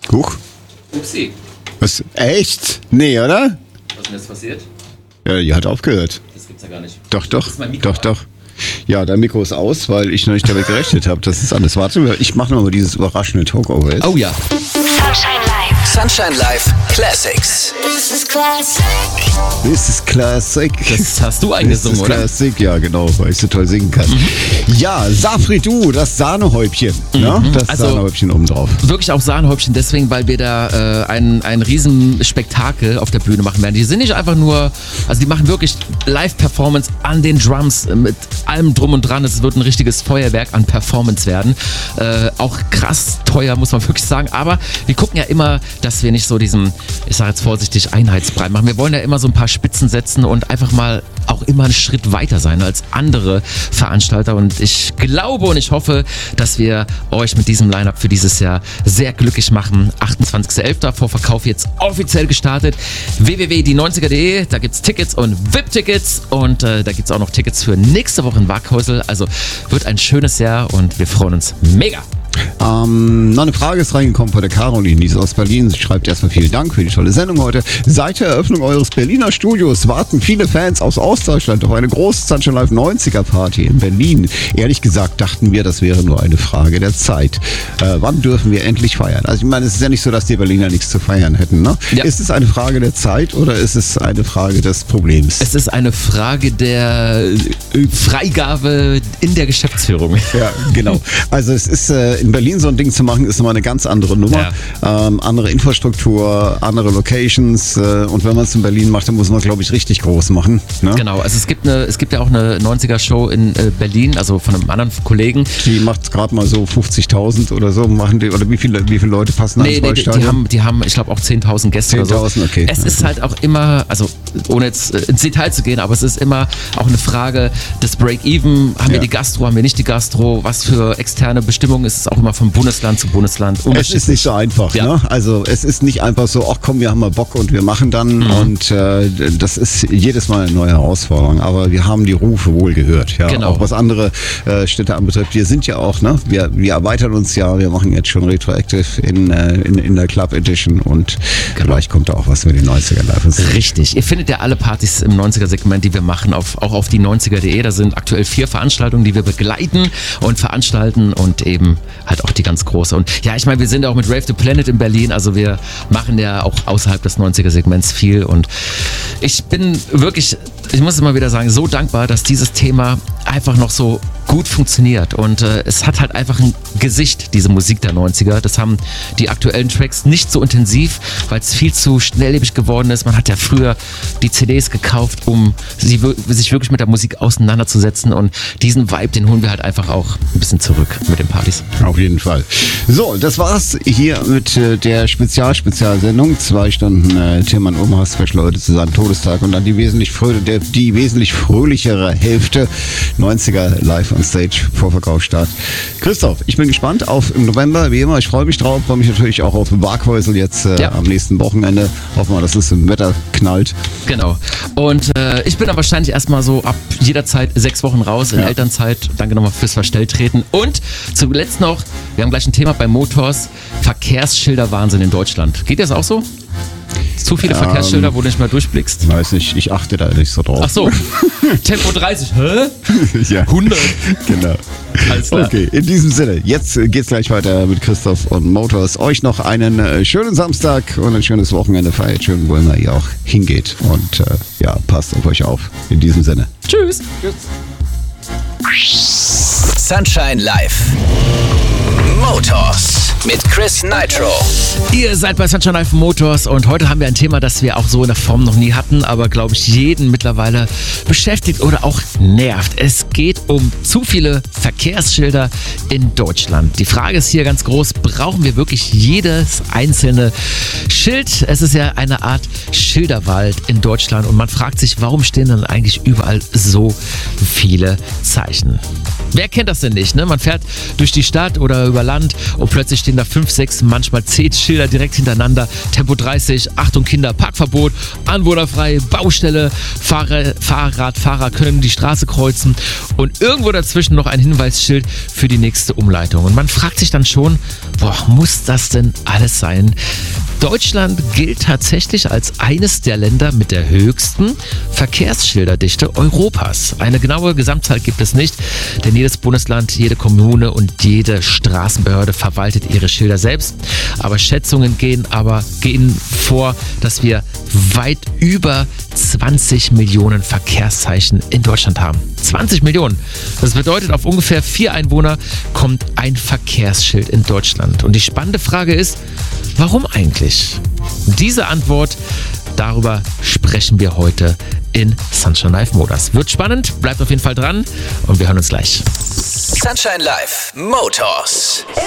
Huch. Upsi. Was? Echt? Nee, oder? Was ist denn jetzt passiert? Ja, die hat aufgehört. Das gibt's ja gar nicht. Doch. Ist mein Mikro Doch. Ja, dein Mikro ist aus, weil ich noch nicht damit gerechnet habe. Das ist alles. Warte, ich mache nochmal dieses überraschende Talkover jetzt. Oh ja. Sunshine Live. Sunshine Live Classics. This is classic. This is Classic. Das hast du eingesungen, This is oder? Classic, ja genau, weil ich so toll singen kann. Ja, Safri Du, das Sahnehäubchen. Ne? Das Also- Sahnehäubchen obendrauf. Wirklich auch Sahnehäubchen, deswegen, weil wir da ein riesen Spektakel auf der Bühne machen werden. Die sind nicht einfach nur, also die machen wirklich Live-Performance an den Drums mit allem drum und dran. Es wird ein richtiges Feuerwerk an Performance werden. Auch krass teuer, muss man wirklich sagen. Aber wir gucken ja immer, dass wir nicht so diesen, ich sage jetzt vorsichtig, Einheitsbrei machen. Wir wollen ja immer so ein paar Spitzen setzen und einfach mal auch immer einen Schritt weiter sein als andere Veranstalter. Und ich glaube und ich hoffe, dass wir euch mit diesem Line-Up für dieses Jahr sehr glücklich machen. 28.11. Vorverkauf jetzt offiziell gestartet. www.die90er.de, da gibt's Tickets und VIP-Tickets und da gibt's auch noch Tickets für nächste Woche in Waghäusel. Also wird ein schönes Jahr und wir freuen uns mega. Noch eine Frage ist reingekommen von der Caroline, die ist aus Berlin. Sie schreibt erstmal vielen Dank für die tolle Sendung heute. Seit der Eröffnung eures Berliner Studios warten viele Fans aus Ostdeutschland auf eine große Sunshine Live 90er Party in Berlin. Ehrlich gesagt dachten wir, das wäre nur eine Frage der Zeit. Wann dürfen wir endlich feiern? Also ich meine, es ist ja nicht so, dass die Berliner nichts zu feiern hätten. Ne? Ja. Ist es eine Frage der Zeit oder ist es eine Frage des Problems? Es ist eine Frage der Freigabe in der Geschäftsführung. Ja, genau. Also es ist in Berlin so ein Ding zu machen, ist nochmal eine ganz andere Nummer. Andere Infrastruktur, andere Locations. Und wenn man es in Berlin macht, dann muss man, glaube ich, richtig groß machen. Ne? Genau, also es gibt ja auch eine 90er-Show in Berlin, also von einem anderen Kollegen. Die macht gerade mal so 50.000 oder so. Machen die, oder wie viele Leute passen ans Stadion? Die haben, ich glaube, auch 10.000 Gäste 10.000, oder so. okay. Es ist halt auch immer, also ohne jetzt ins Detail zu gehen, aber es ist immer auch eine Frage des Break-Even. Haben wir die Gastro, haben wir nicht die Gastro? Was für externe Bestimmungen ist es auch immer von Bundesland zu Bundesland? Es ist nicht so einfach. Ja. Ne? Also es ist nicht einfach so, ach komm, wir haben mal Bock und wir machen dann. Und das ist jedes Mal eine neue Herausforderung. Aber wir haben die Rufe wohl gehört. Ja? Genau. Auch was andere Städte anbetrifft. Wir sind ja auch, ne? Wir erweitern uns ja. Wir machen jetzt schon Retroactive in der Club Edition und vielleicht kommt da auch was mit den 90er Live. Richtig. Ihr findet ja alle Partys im 90er-Segment, die wir machen, auch auf die 90er.de. Da sind aktuell 4 Veranstaltungen, die wir begleiten und veranstalten und eben halt auch die ganz große. Und ja, ich meine, wir sind auch mit Rave the Planet in Berlin, also wir machen ja auch außerhalb des 90er-Segments viel und ich bin wirklich, ich muss immer wieder sagen, so dankbar, dass dieses Thema einfach noch so gut funktioniert und es hat halt einfach ein Gesicht, diese Musik der 90er. Das haben die aktuellen Tracks nicht so intensiv, weil es viel zu schnelllebig geworden ist. Man hat ja früher die CDs gekauft, um sich wirklich mit der Musik auseinanderzusetzen und diesen Vibe, den holen wir halt einfach auch ein bisschen zurück mit den Partys. Auf jeden Fall. So, das war's hier mit der Spezialsendung. 2 Stunden Tillmann Omaha Special heute zu seinem Todestag und dann die wesentlich fröhlichere Hälfte 90er live on Stage, Vorverkaufsstart. Christoph, ich bin gespannt auf im November, wie immer. Ich freue mich drauf, freue mich natürlich auch auf Waghäusel jetzt am nächsten Wochenende. Hoffen wir, dass es im Wetter knallt. Genau. Und ich bin dann wahrscheinlich erstmal so ab jeder Zeit 6 Wochen raus in Elternzeit. Danke nochmal fürs Verstelltreten. Und zuletzt noch, wir haben gleich ein Thema bei Motors, Verkehrsschilder-Wahnsinn in Deutschland. Geht das auch so? Zu viele Verkehrsschilder, wo du nicht mehr durchblickst? Weiß nicht, ich achte da nicht so drauf. Ach so, Tempo 30, hä? Ja. 100. Genau. Alles klar. Okay, in diesem Sinne, jetzt geht's gleich weiter mit Christoph und Motors. Euch noch einen schönen Samstag und ein schönes Wochenende. Feiert schön, wo immer ihr auch hingeht. Und passt auf euch auf. In diesem Sinne. Tschüss. Sunshine Live Motors mit Chris Nitro. Ihr seid bei Sunshine Live Motors und heute haben wir ein Thema, das wir auch so in der Form noch nie hatten, aber glaube ich jeden mittlerweile beschäftigt oder auch nervt. Es geht um zu viele Verkehrsschilder in Deutschland. Die Frage ist hier ganz groß, brauchen wir wirklich jedes einzelne Schild? Es ist ja eine Art Schilderwald in Deutschland und man fragt sich, warum stehen dann eigentlich überall so viele Zeichen? Wer kennt das denn nicht, ne? Man fährt durch die Stadt oder über Land und plötzlich stehen da 5, 6, manchmal 10 Schilder direkt hintereinander. Tempo 30, Achtung Kinder, Parkverbot, anwohnerfrei, Baustelle, Fahrradfahrer können die Straße kreuzen und irgendwo dazwischen noch ein Hinweisschild für die nächste Umleitung. Und man fragt sich dann schon, muss das denn alles sein? Deutschland gilt tatsächlich als eines der Länder mit der höchsten Verkehrsschilderdichte Europas. Eine genaue Gesamtzahl gibt es nicht, denn jedes Bundesland, jede Kommune und jede Straßenbehörde verwaltet ihre Schilder selbst. Aber Schätzungen gehen vor, dass wir weit über 20 Millionen Verkehrszeichen in Deutschland haben. 20 Millionen. Das bedeutet, auf ungefähr 4 Einwohner kommt ein Verkehrsschild in Deutschland. Und die spannende Frage ist, warum eigentlich? Diese Antwort, darüber sprechen wir heute in Sunshine Live Motors. Wird spannend, bleibt auf jeden Fall dran und wir hören uns gleich. Sunshine Live Motors.